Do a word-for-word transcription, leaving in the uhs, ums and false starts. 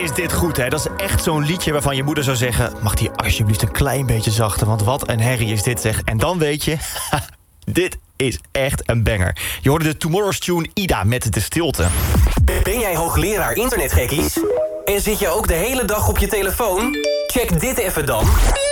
is dit goed, hè? Dat is echt zo'n liedje waarvan je moeder zou zeggen... mag die alsjeblieft een klein beetje zachter, want wat een herrie is dit, zeg. En dan weet je, dit is echt een banger. Je hoorde de Tomorrow's Tune Ida met De Stilte. Ben jij hoogleraar internetgekkies? En zit je ook de hele dag op je telefoon? Check dit even dan.